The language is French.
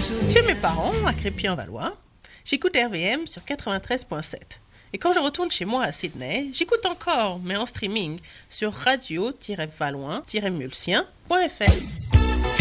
Chez mes parents, à Crépy-en-Valois, j'écoute RVM sur 93.7. Et quand je retourne chez moi à Sydney, j'écoute encore, mais en streaming, sur radio-valois-mulsien.fr.